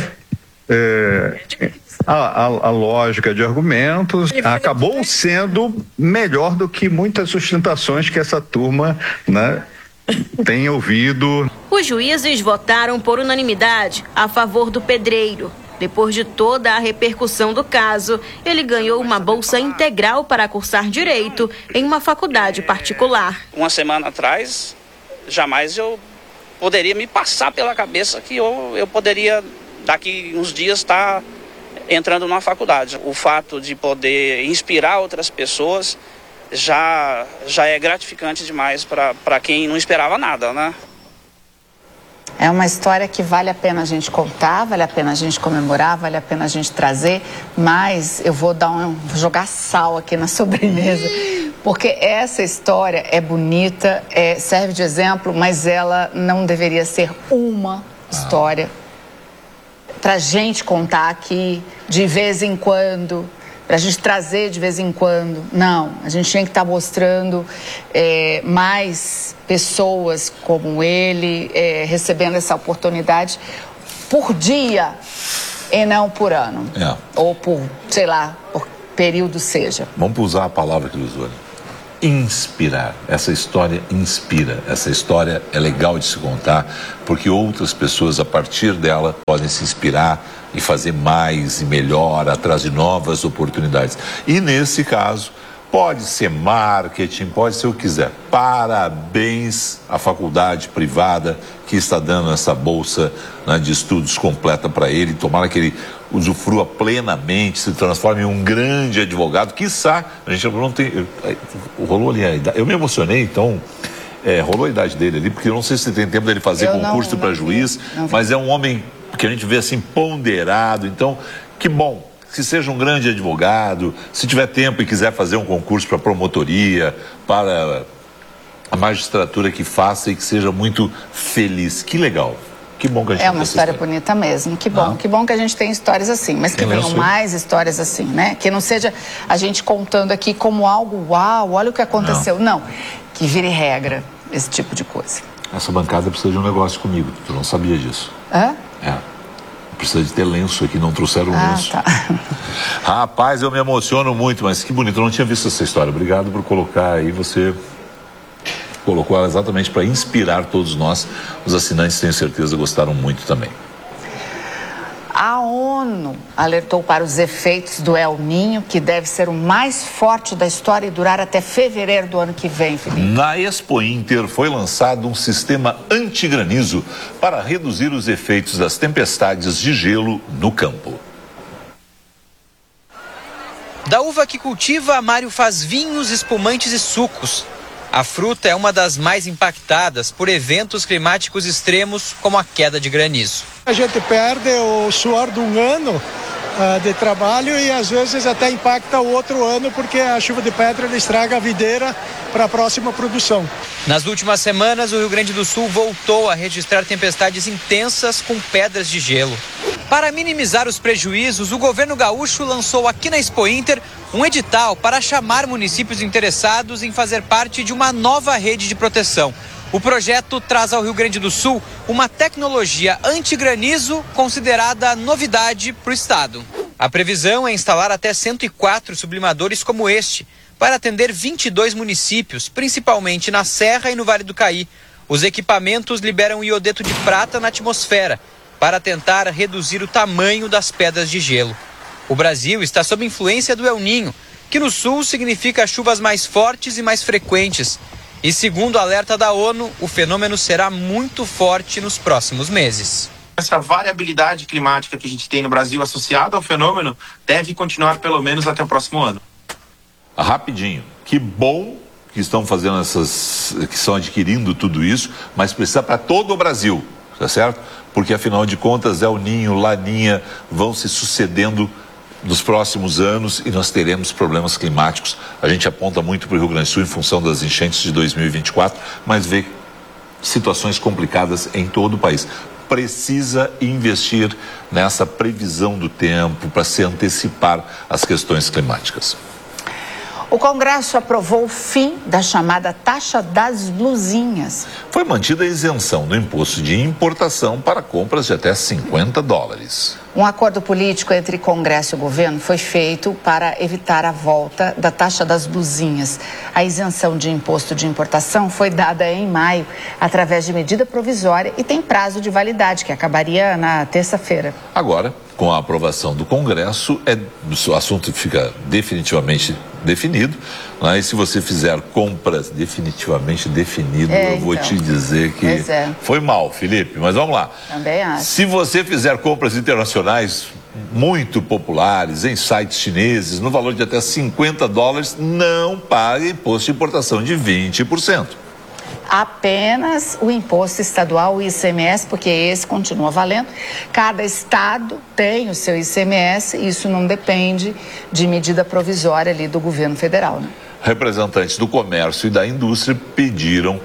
a lógica de argumentos acabou sendo melhor do que muitas sustentações que essa turma, né, tem ouvido. Os juízes votaram por unanimidade a favor do pedreiro. Depois de toda a repercussão do caso, ele ganhou uma bolsa integral para cursar direito em uma faculdade particular. Uma semana atrás, jamais eu poderia me passar pela cabeça que eu poderia, daqui uns dias, estar entrando numa faculdade. O fato de poder inspirar outras pessoas já é gratificante demais para quem não esperava nada, né? É uma história que vale a pena a gente contar, vale a pena a gente comemorar, vale a pena a gente trazer, mas eu vou jogar sal aqui na sobremesa, porque essa história é bonita, serve de exemplo, mas ela não deveria ser uma história pra gente contar aqui de vez em quando, pra gente trazer de vez em quando. Não, a gente tinha que estar mostrando mais pessoas como ele, recebendo essa oportunidade. por dia e não por ano. Ou por, sei lá, por período seja. Vamos usar a palavra que ele usou. Inspirar. Essa história inspira. Essa história é legal de se contar, porque outras pessoas, a partir dela, podem se inspirar e fazer mais e melhor, atrás de novas oportunidades. E nesse caso, pode ser marketing, pode ser o que quiser. Parabéns à faculdade privada que está dando essa bolsa, né, de estudos completa para ele. Tomara que ele usufrua plenamente, se transforme em um grande advogado. Quiçá, a gente não tem... Rolou ali a idade. Eu me emocionei, então... rolou a idade dele ali, porque eu não sei se tem tempo dele fazer concurso para juiz, mas é um homem que a gente vê assim ponderado. Então, que bom. Que seja um grande advogado, se tiver tempo e quiser fazer um concurso para promotoria, para a magistratura, que faça e que seja muito feliz. Que legal. Que bom que a gente tem uma história bonita mesmo. Que bom. Que bom que a gente tem histórias assim, mas que venham mais histórias assim, né? Que não seja a gente contando aqui como algo, uau, olha o que aconteceu. Não, que vire regra esse tipo de coisa. Essa bancada precisa de um negócio comigo. Tu não sabia disso? Precisa de ter lenço aqui, não trouxeram lenço. Tá. Rapaz, eu me emociono muito, mas que bonito, eu não tinha visto essa história. Obrigado por colocar aí, você colocou ela exatamente para inspirar todos nós. Os assinantes, tenho certeza, gostaram muito também. A ONU alertou para os efeitos do El Niño, que deve ser o mais forte da história e durar até fevereiro do ano que vem, Felipe. Na Expo Inter foi lançado um sistema antigranizo para reduzir os efeitos das tempestades de gelo no campo. Da uva que cultiva, Mário faz vinhos, espumantes e sucos. A fruta é uma das mais impactadas por eventos climáticos extremos, como a queda de granizo. A gente perde o suor de um ano de trabalho e às vezes até impacta o outro ano, porque a chuva de pedra estraga a videira para a próxima produção. Nas últimas semanas, o Rio Grande do Sul voltou a registrar tempestades intensas com pedras de gelo. Para minimizar os prejuízos, o governo gaúcho lançou aqui na Expo Inter um edital para chamar municípios interessados em fazer parte de uma nova rede de proteção. O projeto traz ao Rio Grande do Sul uma tecnologia antigranizo considerada novidade para o estado. A previsão é instalar até 104 sublimadores como este, para atender 22 municípios, principalmente na Serra e no Vale do Caí. Os equipamentos liberam iodeto de prata na atmosfera, para tentar reduzir o tamanho das pedras de gelo. O Brasil está sob influência do El Niño, que no sul significa chuvas mais fortes e mais frequentes. E segundo o alerta da ONU, o fenômeno será muito forte nos próximos meses. Essa variabilidade climática que a gente tem no Brasil associada ao fenômeno deve continuar pelo menos até o próximo ano. Rapidinho, que bom que estão fazendo que estão adquirindo tudo isso, mas precisa para todo o Brasil, tá certo? Porque afinal de contas, El Niño, Laninha vão se sucedendo nos próximos anos e nós teremos problemas climáticos. A gente aponta muito para o Rio Grande do Sul em função das enchentes de 2024, mas vê situações complicadas em todo o país. Precisa investir nessa previsão do tempo para se antecipar às questões climáticas. O Congresso aprovou o fim da chamada taxa das blusinhas. Foi mantida a isenção do imposto de importação para compras de até $50. Um acordo político entre Congresso e governo foi feito para evitar a volta da taxa das blusinhas. A isenção de imposto de importação foi dada em maio através de medida provisória e tem prazo de validade, que acabaria na terça-feira. Agora, com a aprovação do Congresso, o assunto fica definitivamente definido, né? E se você fizer compras definitivamente definido, eu vou te dizer que foi mal, Felipe, mas vamos lá. Também acho. Se você fizer compras internacionais muito populares em sites chineses, no valor de até $50, não paga imposto de importação de 20%. Apenas o imposto estadual, o ICMS, porque esse continua valendo. Cada estado tem o seu ICMS, isso não depende de medida provisória ali do governo federal, né? Representantes do comércio e da indústria pediam,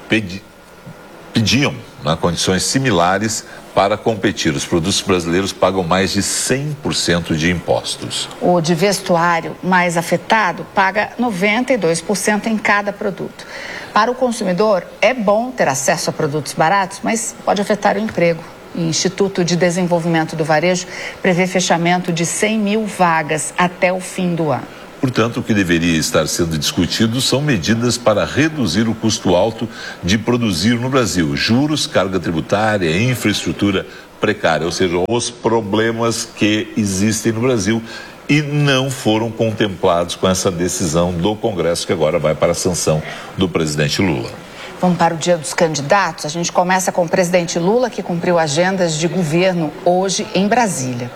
né, condições similares para competir. Os produtos brasileiros pagam mais de 100% de impostos. O de vestuário mais afetado paga 92% em cada produto. Para o consumidor, é bom ter acesso a produtos baratos, mas pode afetar o emprego. Instituto de Desenvolvimento do Varejo, prevê fechamento de 100 mil vagas até o fim do ano. Portanto, o que deveria estar sendo discutido são medidas para reduzir o custo alto de produzir no Brasil. Juros, carga tributária, infraestrutura precária, ou seja, os problemas que existem no Brasil e não foram contemplados com essa decisão do Congresso, que agora vai para a sanção do presidente Lula. Vamos para o dia dos candidatos. A gente começa com o presidente Lula, que cumpriu agendas de governo hoje em Brasília.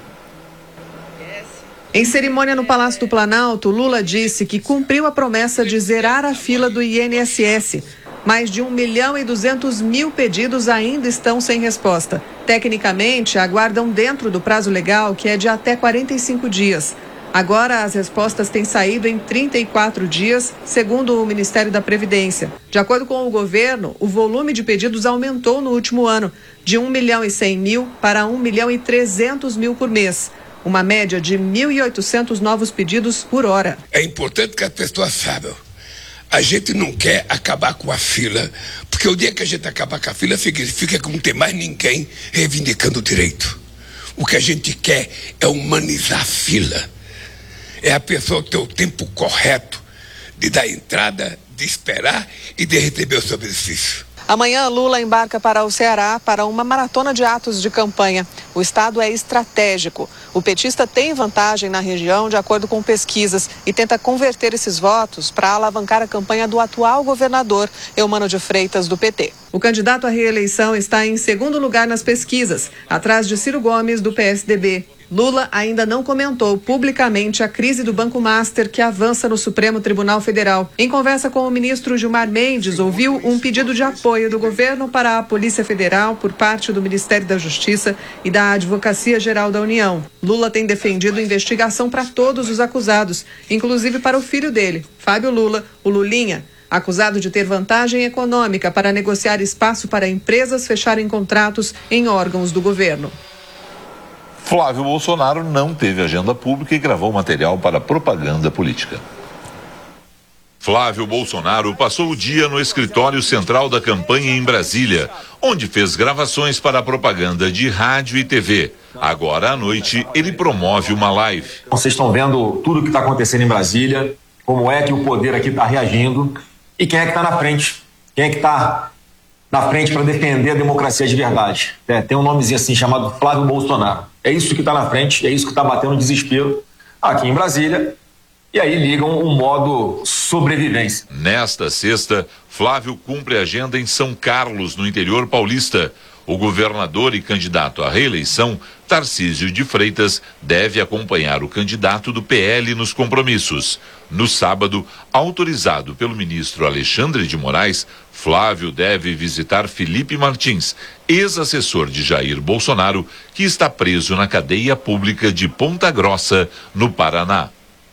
Em cerimônia no Palácio do Planalto, Lula disse que cumpriu a promessa de zerar a fila do INSS. Mais de 1.200.000 pedidos ainda estão sem resposta. Tecnicamente, aguardam dentro do prazo legal, que é de até 45 dias. Agora, as respostas têm saído em 34 dias, segundo o Ministério da Previdência. De acordo com o governo, o volume de pedidos aumentou no último ano, de 1.100.000 para 1.300.000 por mês. Uma média de 1.800 novos pedidos por hora. É importante que as pessoas saibam. A gente não quer acabar com a fila, porque o dia que a gente acabar com a fila, significa que não tem mais ninguém reivindicando o direito. O que a gente quer é humanizar a fila. É a pessoa ter o tempo correto de dar entrada, de esperar e de receber o seu benefício. Amanhã, Lula embarca para o Ceará para uma maratona de atos de campanha. O estado é estratégico. O petista tem vantagem na região, de acordo com pesquisas, e tenta converter esses votos para alavancar a campanha do atual governador, Eumano de Freitas, do PT. O candidato à reeleição está em segundo lugar nas pesquisas, atrás de Ciro Gomes, do PSDB. Lula ainda não comentou publicamente a crise do Banco Master, que avança no Supremo Tribunal Federal. Em conversa com o ministro Gilmar Mendes, ouviu um pedido de apoio do governo para a Polícia Federal por parte do Ministério da Justiça e da Advocacia Geral da União. Lula tem defendido investigação para todos os acusados, inclusive para o filho dele, Fábio Lula, o Lulinha, acusado de ter vantagem econômica para negociar espaço para empresas fecharem contratos em órgãos do governo. Flávio Bolsonaro não teve agenda pública e gravou material para propaganda política. Flávio Bolsonaro passou o dia no escritório central da campanha em Brasília, onde fez gravações para propaganda de rádio e TV. Agora à noite, ele promove uma live. Vocês estão vendo tudo o que está acontecendo em Brasília, como é que o poder aqui está reagindo e quem é que está na frente. Quem é que está na frente para defender a democracia de verdade. Tem um nomezinho assim chamado Flávio Bolsonaro. É isso que está na frente, é isso que está batendo desespero aqui em Brasília. E aí ligam um modo sobrevivência. Nesta sexta, Flávio cumpre a agenda em São Carlos, no interior paulista. O governador e candidato à reeleição, Tarcísio de Freitas, deve acompanhar o candidato do PL nos compromissos. No sábado, autorizado pelo ministro Alexandre de Moraes, Flávio deve visitar Felipe Martins, ex-assessor de Jair Bolsonaro, que está preso na cadeia pública de Ponta Grossa, no Paraná.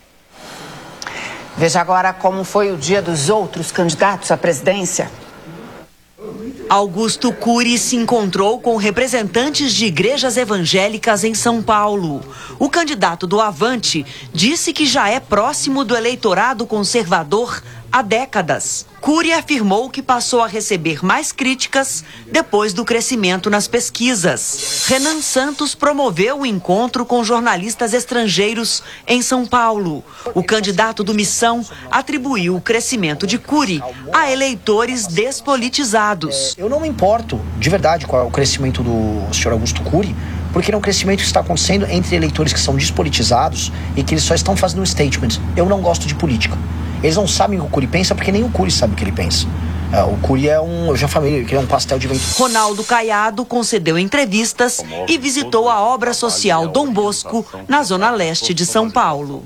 Veja agora como foi o dia dos outros candidatos à presidência. Augusto Cury se encontrou com representantes de igrejas evangélicas em São Paulo. O candidato do Avante disse que já é próximo do eleitorado conservador há décadas. Cury afirmou que passou a receber mais críticas depois do crescimento nas pesquisas. Renan Santos promoveu o encontro com jornalistas estrangeiros em São Paulo. O candidato do Missão atribuiu o crescimento de Cury a eleitores despolitizados. Eu não me importo, de verdade, com o crescimento do senhor Augusto Cury, porque é um crescimento que está acontecendo entre eleitores que são despolitizados e que eles só estão fazendo um statement. Eu não gosto de política. Eles não sabem o que o Cury pensa, porque nem o Cury sabe o que ele pensa. O Cury eu já falei que ele é um pastel de vento. Ronaldo Caiado concedeu entrevistas e visitou a obra social Dom Bosco, na zona leste de São Paulo.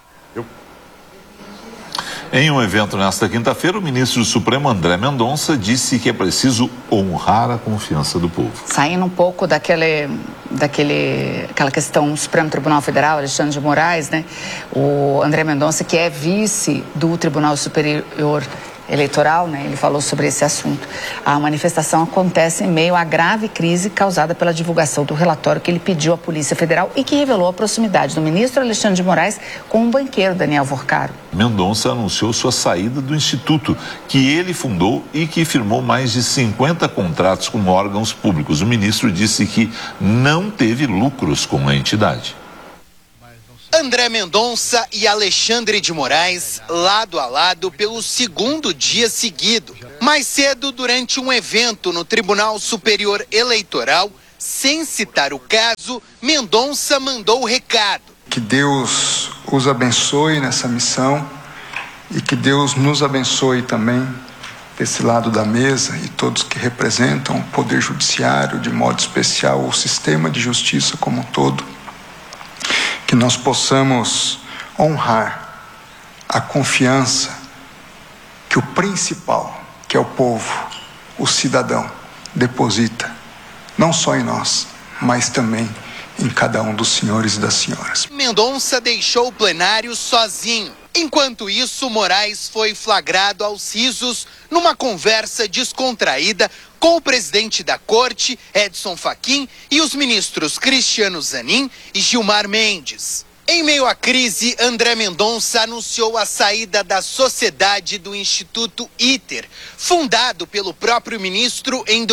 Em um evento nesta quinta-feira, o ministro do Supremo, André Mendonça, disse que é preciso honrar a confiança do povo. Saindo um pouco daquela questão do Supremo Tribunal Federal, Alexandre de Moraes, né? O André Mendonça, que é vice do Tribunal Superior eleitoral, né? Ele falou sobre esse assunto. A manifestação acontece em meio à grave crise causada pela divulgação do relatório que ele pediu à Polícia Federal e que revelou a proximidade do ministro Alexandre de Moraes com o banqueiro Daniel Vorcaro. Mendonça anunciou sua saída do instituto, que ele fundou e que firmou mais de 50 contratos com órgãos públicos. O ministro disse que não teve lucros com a entidade. André Mendonça e Alexandre de Moraes, lado a lado pelo segundo dia seguido. Mais cedo, durante um evento no Tribunal Superior Eleitoral, sem citar o caso, Mendonça mandou o recado. Que Deus os abençoe nessa missão e que Deus nos abençoe também desse lado da mesa e todos que representam o Poder Judiciário, de modo especial o sistema de justiça como um todo. Que nós possamos honrar a confiança que o principal, que é o povo, o cidadão, deposita, não só em nós, mas também em cada um dos senhores e das senhoras. Mendonça deixou o plenário sozinho. Enquanto isso, Moraes foi flagrado aos risos numa conversa descontraída com o presidente da corte, Edson Fachin, e os ministros Cristiano Zanin e Gilmar Mendes. Em meio à crise, André Mendonça anunciou a saída da sociedade do Instituto ITER, fundado pelo próprio ministro em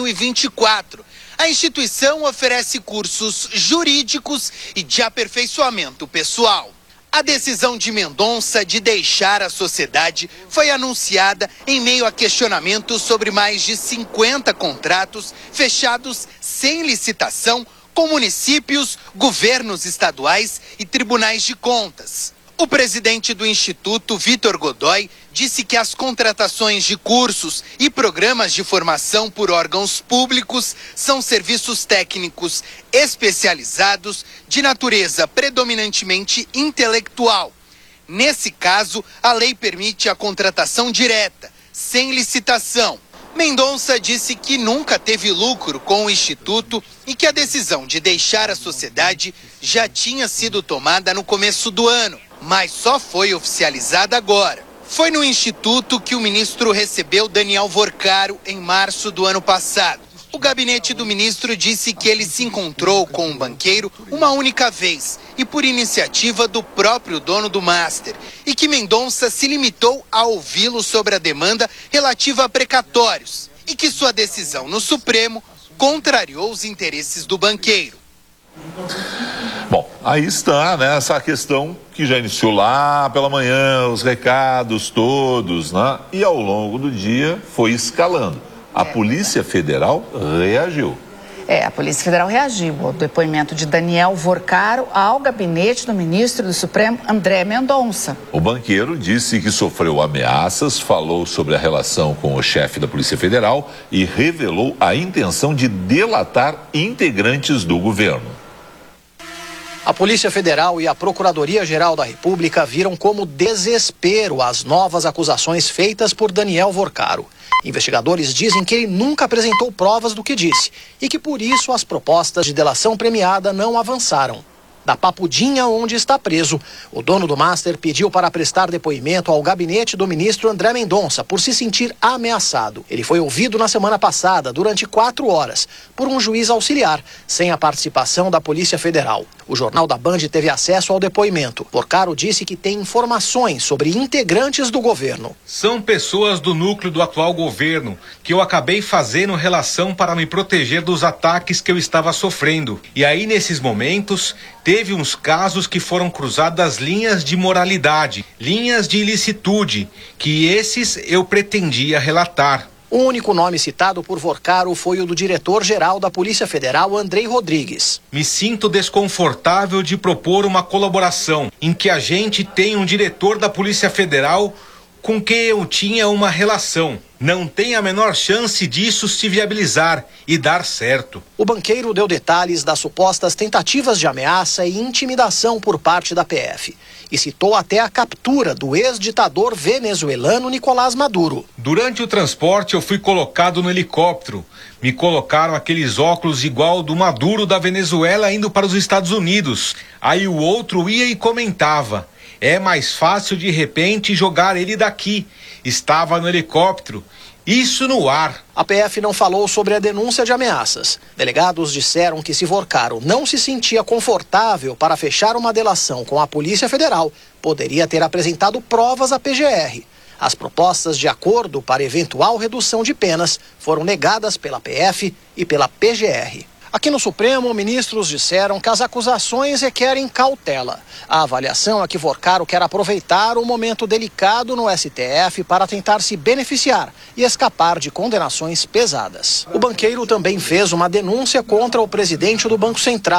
2024. A instituição oferece cursos jurídicos e de aperfeiçoamento pessoal. A decisão de Mendonça de deixar a sociedade foi anunciada em meio a questionamentos sobre mais de 50 contratos fechados sem licitação com municípios, governos estaduais e tribunais de contas. O presidente do Instituto, Vitor Godoy, disse que as contratações de cursos e programas de formação por órgãos públicos são serviços técnicos especializados de natureza predominantemente intelectual. Nesse caso, a lei permite a contratação direta, sem licitação. Mendonça disse que nunca teve lucro com o Instituto e que a decisão de deixar a sociedade já tinha sido tomada no começo do ano, mas só foi oficializada agora. Foi no Instituto que o ministro recebeu Daniel Vorcaro em março do ano passado. O gabinete do ministro disse que ele se encontrou com um banqueiro uma única vez e por iniciativa do próprio dono do Master, e que Mendonça se limitou a ouvi-lo sobre a demanda relativa a precatórios e que sua decisão no Supremo contrariou os interesses do banqueiro. Bom, aí está, né, essa questão que já iniciou lá pela manhã, os recados todos, né? E ao longo do dia foi escalando. A Polícia Federal reagiu. A Polícia Federal reagiu ao depoimento de Daniel Vorcaro ao gabinete do ministro do Supremo, André Mendonça. O banqueiro disse que sofreu ameaças, falou sobre a relação com o chefe da Polícia Federal e revelou a intenção de delatar integrantes do governo. A Polícia Federal e a Procuradoria-Geral da República viram como desespero as novas acusações feitas por Daniel Vorcaro. Investigadores dizem que ele nunca apresentou provas do que disse e que por isso as propostas de delação premiada não avançaram. Da Papudinha, onde está preso, o dono do Master pediu para prestar depoimento ao gabinete do ministro André Mendonça por se sentir ameaçado. Ele foi ouvido na semana passada, durante 4 horas, por um juiz auxiliar, sem a participação da Polícia Federal. O Jornal da Band teve acesso ao depoimento. Vorcaro disse que tem informações sobre integrantes do governo. São pessoas do núcleo do atual governo que eu acabei fazendo relação para me proteger dos ataques que eu estava sofrendo. E aí, nesses momentos, teve uns casos que foram cruzadas linhas de moralidade, linhas de ilicitude, que esses eu pretendia relatar. O único nome citado por Vorcaro foi o do diretor-geral da Polícia Federal, Andrei Rodrigues. Me sinto desconfortável de propor uma colaboração em que a gente tem um diretor da Polícia Federal com quem eu tinha uma relação. Não tem a menor chance disso se viabilizar e dar certo. O banqueiro deu detalhes das supostas tentativas de ameaça e intimidação por parte da PF. E citou até a captura do ex-ditador venezuelano Nicolás Maduro. Durante o transporte eu fui colocado no helicóptero. Me colocaram aqueles óculos igual do Maduro da Venezuela indo para os Estados Unidos. Aí o outro ia e comentava: É mais fácil de repente jogar ele daqui. Estava no helicóptero. Isso no ar. A PF não falou sobre a denúncia de ameaças. Delegados disseram que se Vorcaro não se sentia confortável para fechar uma delação com a Polícia Federal, poderia ter apresentado provas à PGR. As propostas de acordo para eventual redução de penas foram negadas pela PF e pela PGR. Aqui no Supremo, ministros disseram que as acusações requerem cautela. A avaliação é que Vorcaro quer aproveitar o momento delicado no STF para tentar se beneficiar e escapar de condenações pesadas. O banqueiro também fez uma denúncia contra o presidente do Banco Central.